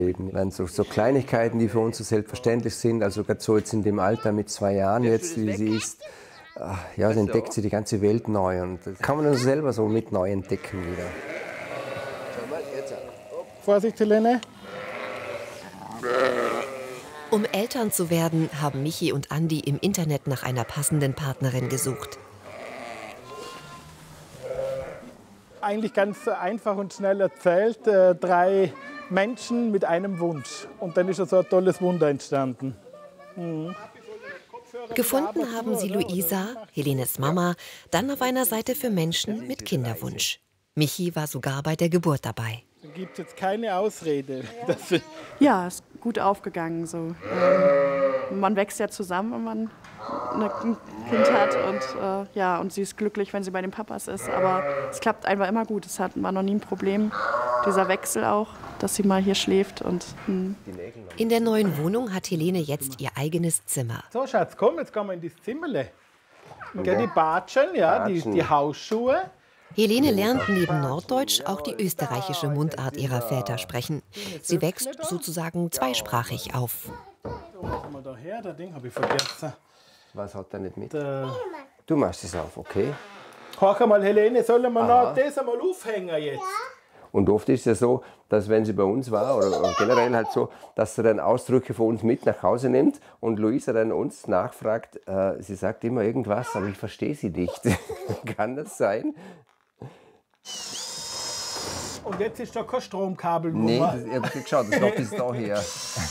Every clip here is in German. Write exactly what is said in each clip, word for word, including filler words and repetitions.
Eben so, so Kleinigkeiten, die für uns so selbstverständlich sind, also gerade so jetzt in dem Alter mit zwei Jahren jetzt, wie sie ist, ja, dann entdeckt sie die ganze Welt neu und das kann man dann selber so mit neu entdecken wieder. Vorsicht, Helene. Um Eltern zu werden, haben Michi und Andi im Internet nach einer passenden Partnerin gesucht. Eigentlich ganz einfach und schnell erzählt, äh, drei Menschen mit einem Wunsch. Und dann ist so ein tolles Wunder entstanden. Mhm. Gefunden haben sie Luisa, Helenes Mama, dann auf einer Seite für Menschen mit Kinderwunsch. Michi war sogar bei der Geburt dabei. Da gibt es jetzt keine Ausrede. Ja, ist gut aufgegangen. So. Ähm, man wächst ja zusammen, wenn man ein Kind hat. Und, äh, ja, und sie ist glücklich, wenn sie bei den Papas ist. Aber es klappt einfach immer gut. Es war noch nie ein Problem. Dieser Wechsel auch, dass sie mal hier schläft. Und, hm. In der neuen Wohnung hat Helene jetzt ihr eigenes Zimmer. So, Schatz, komm, jetzt gehen wir in das Zimmerle. Die Batschen, ja, die, die Hausschuhe. Helene lernt neben Norddeutsch auch die österreichische Mundart ihrer Väter sprechen. Sie wächst sozusagen zweisprachig auf. Was hat er nicht mit? Der Du machst es auf, okay? Hör mal, Helene, sollen wir noch das einmal aufhängen jetzt? Und oft ist es ja so, dass wenn sie bei uns war, oder, oder generell halt so, dass sie dann Ausdrücke von uns mit nach Hause nimmt und Luisa dann uns nachfragt, äh, sie sagt immer irgendwas, aber ich verstehe sie nicht. Kann das sein? Und jetzt ist da kein Stromkabel. Nee, das, ich habe geschaut, das ist noch bis daher.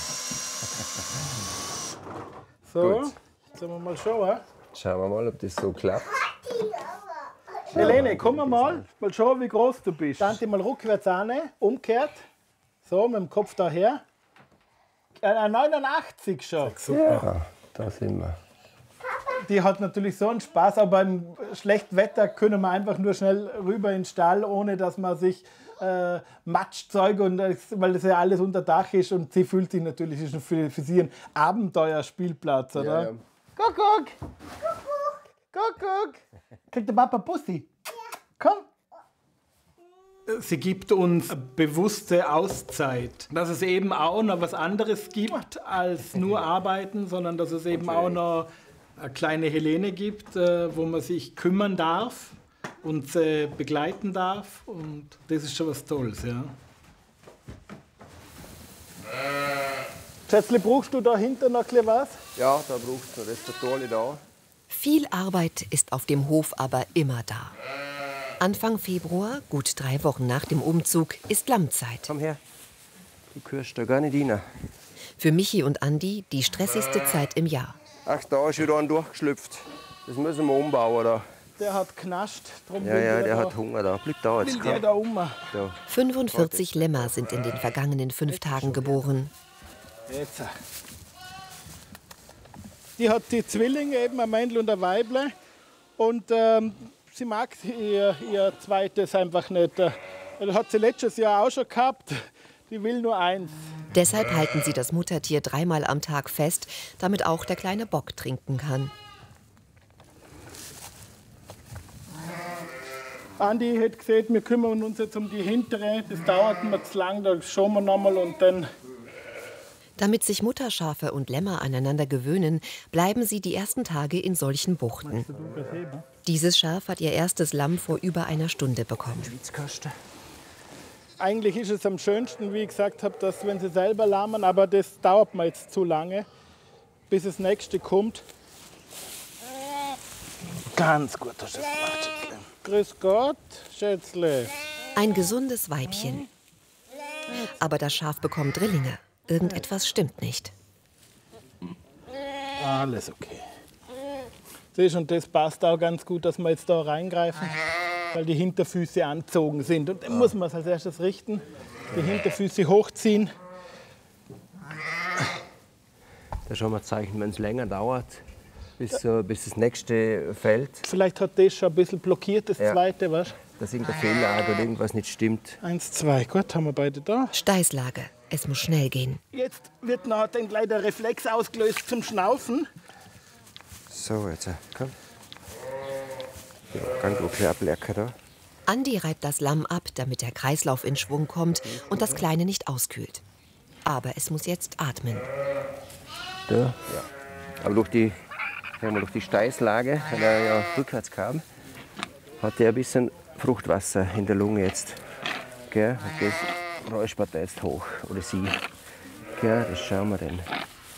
So, Gut. sollen wir mal schauen. Schauen wir mal, ob das so klappt. Helene, komm mal, mal schauen, wie groß du bist. Stand mal rückwärts an, umgekehrt. So, mit dem Kopf daher. Äh, neunundachtzig schon. Super. Ja, da sind wir. Die hat natürlich so einen Spaß, aber beim schlechten Wetter können wir einfach nur schnell rüber in den Stall, ohne dass man sich äh, Matschzeug, und, weil das ja alles unter Dach ist. Und sie fühlt sich natürlich, ist für, für sie ein Abenteuerspielplatz, oder? Ja, ja. Kuckuck! Kuckuck! Kriegt der Papa Bussi? Komm! Sie gibt uns eine bewusste Auszeit. Dass es eben auch noch was anderes gibt als nur arbeiten, sondern dass es eben auch noch eine kleine Helene gibt, wo man sich kümmern darf und sie begleiten darf. Und das ist schon was Tolles, ja. Schätzle, brauchst du da hinten noch was? Ja, da brauchst du das Tolle da. Viel Arbeit ist auf dem Hof aber immer da. Anfang Februar, gut drei Wochen nach dem Umzug, ist Lammzeit. Komm her, du gehörst da gar nicht rein. Für Michi und Andi die stressigste Zeit im Jahr. Ach, da ist wieder ein durchgeschlüpft. Das müssen wir umbauen. Da. Der hat knascht. Drum Ja, ja, der hat Hunger da. Bleib da jetzt. Will der da um? Da. fünfundvierzig Lämmer sind in den vergangenen fünf Tagen geboren. Jetzt. Die hat die Zwillinge, eben ein Männl und ein Weible. Und ähm, sie mag ihr, ihr zweites einfach nicht. Das hat sie letztes Jahr auch schon gehabt. Die will nur eins. Deshalb halten sie das Muttertier dreimal am Tag fest, damit auch der kleine Bock trinken kann. Andi hat gesagt, wir kümmern uns jetzt um die hintere. Das dauert mir zu lang, da schauen wir nochmal und dann. Damit sich Mutterschafe und Lämmer aneinander gewöhnen, bleiben sie die ersten Tage in solchen Buchten. Dieses Schaf hat ihr erstes Lamm vor über einer Stunde bekommen. Eigentlich ist es am schönsten, wie ich gesagt habe, dass wenn sie selber lammen, aber das dauert mir jetzt zu lange, bis das nächste kommt. Ganz gut, hast du das gemacht, Schätzle. Grüß Gott, Schätzle. Ein gesundes Weibchen. Aber das Schaf bekommt Drillinge. Irgendetwas stimmt nicht. Alles okay. Siehst, und das passt auch ganz gut, dass wir jetzt da reingreifen, weil die Hinterfüße angezogen sind. Und dann muss man es als erstes richten, die Hinterfüße hochziehen. Da schauen wir Zeichen, wenn es länger dauert, bis, äh, bis das nächste fällt. Vielleicht hat das schon ein bisschen blockiert, das Ja. zweite, weißt du? Dass irgendein Fehllage oder irgendwas nicht stimmt. Eins, zwei, gut, haben wir beide da. Steißlage. Es muss schnell gehen. Jetzt wird noch dann gleich der Reflex ausgelöst zum Schnaufen. So, jetzt komm. Ja, ganz gut ablecken da. Andi reibt das Lamm ab, damit der Kreislauf in Schwung kommt und das Kleine nicht auskühlt. Aber es muss jetzt atmen. Da, ja. Aber durch die, sagen wir, durch die Steißlage, weil er ja rückwärts kam, hat er ein bisschen Fruchtwasser in der Lunge jetzt. Gell? Und das räuspert er jetzt hoch. Oder sie. Gell? Das schauen wir dann. Ja,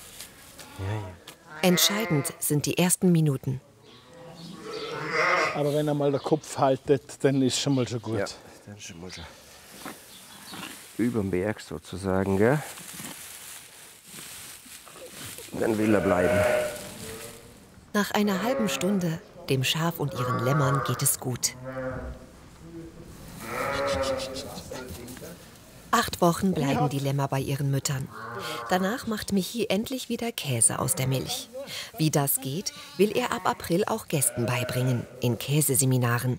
ja. Entscheidend sind die ersten Minuten. Aber wenn er mal den Kopf haltet, dann ist schon mal schon gut. Ja, dann schon mal schon. Überm Berg sozusagen, gell? Dann will er bleiben. Nach einer halben Stunde, dem Schaf und ihren Lämmern, geht es gut. Acht Wochen bleiben die Lämmer bei ihren Müttern. Danach macht Michi endlich wieder Käse aus der Milch. Wie das geht, will er ab April auch Gästen beibringen, in Käseseminaren.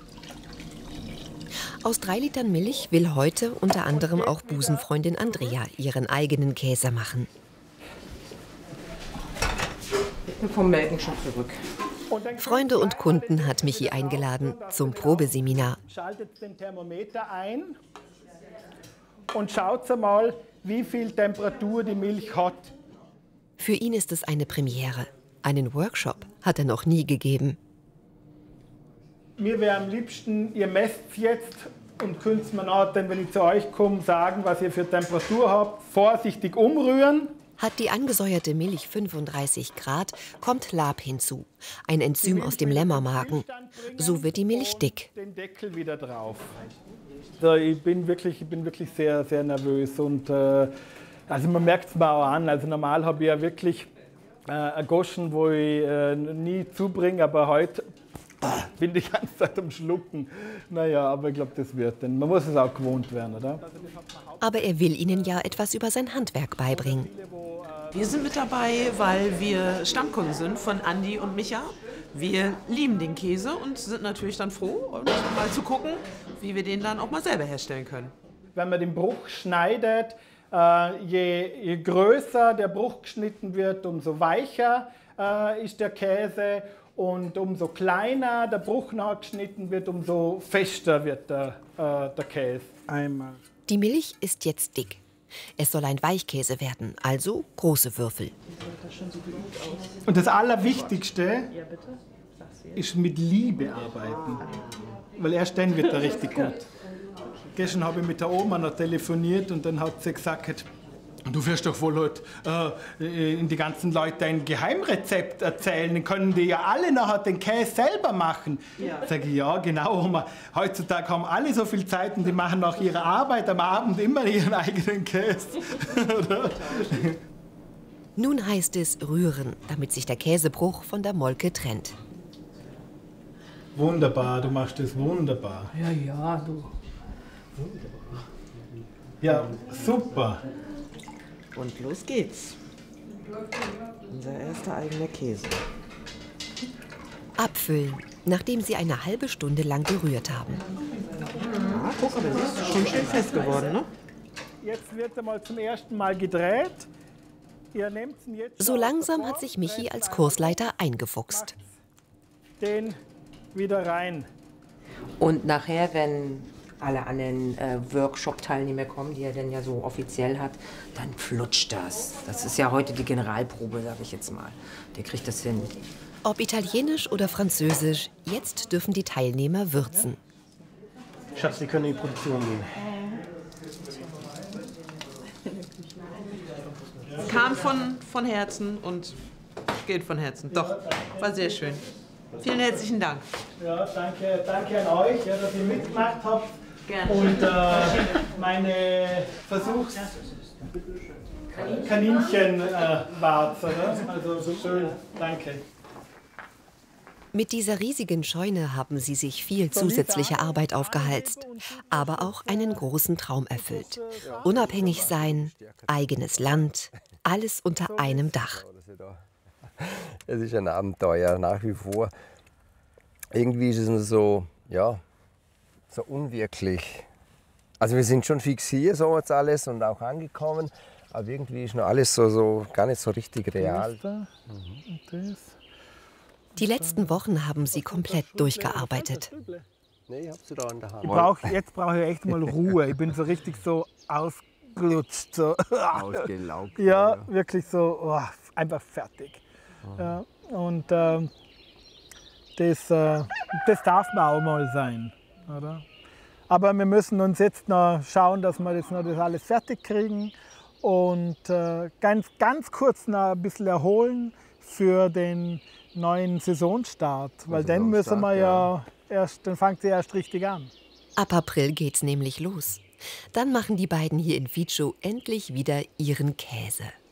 Aus drei Litern Milch will heute unter anderem auch Busenfreundin Andrea ihren eigenen Käse machen. Ich bin vom Melken schon zurück. Freunde und Kunden hat Michi eingeladen zum Probeseminar. Schaltet den Thermometer ein und schaut mal, wie viel Temperatur die Milch hat. Für ihn ist es eine Premiere. Einen Workshop hat er noch nie gegeben. Mir wäre am liebsten, ihr messt jetzt und könnt es mir dann, wenn ich zu euch komme, sagen, was ihr für Temperatur habt. Vorsichtig umrühren. Hat die angesäuerte Milch fünfunddreißig Grad, kommt Lab hinzu, ein Enzym aus dem Lämmermagen. So wird die Milch dick. Den Deckel wieder drauf. Also ich bin wirklich, ich bin wirklich sehr, sehr nervös. Und, äh, also man merkt es mir auch an. Also normal habe ich ja wirklich äh, eine Goschen, wo ich äh, nie zubringe, aber heute bin ich die ganze Zeit am Schlucken. Naja, aber ich glaube, das wird. Denn man muss es auch gewohnt werden, oder? Aber er will ihnen ja etwas über sein Handwerk beibringen. Wir sind mit dabei, weil wir Stammkunden sind von Andi und Micha. Wir lieben den Käse und sind natürlich dann froh, um mal zu gucken, wie wir den dann auch mal selber herstellen können. Wenn man den Bruch schneidet, äh, je, je größer der Bruch geschnitten wird, umso weicher äh, ist der Käse. Und umso kleiner der Bruch nachgeschnitten wird, umso fester wird der, äh, der Käse. Einmal. Die Milch ist jetzt dick. Es soll ein Weichkäse werden, also große Würfel. Und das Allerwichtigste ist mit Liebe arbeiten. Weil erst dann wird er richtig gut. Gestern habe ich mit der Oma noch telefoniert und dann hat sie gesagt, du wirst doch wohl heute äh, in die ganzen Leute ein Geheimrezept erzählen. Dann können die ja alle nachher den Käse selber machen. Ja. Sag ich, ja, genau. Oma. Heutzutage haben alle so viel Zeit und die machen nach ihrer Arbeit am Abend immer ihren eigenen Käse. Nun heißt es rühren, damit sich der Käsebruch von der Molke trennt. Wunderbar, du machst das wunderbar. Ja, ja, du. Ja, super. Und los geht's. Unser erster eigener Käse. Abfüllen, nachdem sie eine halbe Stunde lang gerührt haben. Ja, guck, aber das ist schon schön fest geworden, ne? Jetzt wird er mal zum ersten Mal gedreht. Ihr nehmt's ihn jetzt So langsam hat sich Michi als Kursleiter eingefuchst. Den wieder rein. Und nachher, wenn alle anderen äh, Workshop-Teilnehmer kommen, die er denn ja so offiziell hat, dann flutscht das. Das ist ja heute die Generalprobe, sage ich jetzt mal. Der kriegt das hin. Ob italienisch oder französisch, jetzt dürfen die Teilnehmer würzen. Schatz, Sie können in die Produktion gehen. Kam von, von Herzen und geht von Herzen. Doch, war sehr schön. Vielen herzlichen Dank. Ja, danke, danke an euch, ja, dass ihr mitgemacht habt. Gerne. Und äh, meine Versuchs... Kaninchen äh, wart, oder? Also so schön, danke. Mit dieser riesigen Scheune haben sie sich viel zusätzliche Arbeit aufgehalst, aber auch einen großen Traum erfüllt. Unabhängig sein, eigenes Land, alles unter einem Dach. Es ist ein Abenteuer, nach wie vor. Irgendwie ist es so, ja, so unwirklich. Also wir sind schon fix hier, so jetzt alles und auch angekommen, aber irgendwie ist noch alles so, so gar nicht so richtig real. Mhm. Die letzten Wochen haben sie komplett durchgearbeitet. Nee, ich hab sie da in der Hand. Ich brauch, jetzt brauche ich echt mal Ruhe. Ich bin so richtig so aus, ausgelutscht. So. Ausgelaugt. Ja, ja. wirklich so, oh, einfach fertig. Ja, und äh, das, äh, das darf man auch mal sein. Oder? Aber wir müssen uns jetzt noch schauen, dass wir das noch das alles fertig kriegen und äh, ganz, ganz kurz noch ein bisschen erholen für den neuen Saisonstart. Weil Der dann müssen wir Saisonstart, ja erst, dann fängt sie erst richtig an. Ab April geht's nämlich los. Dann machen die beiden hier in Fidschu endlich wieder ihren Käse.